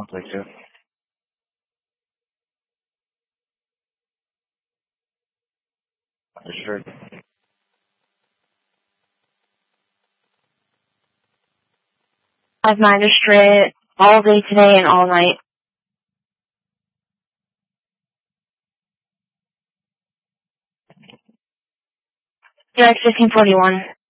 I'll take it. Sure. I've mined a straight all day today and all night. Yeah, it's 1541.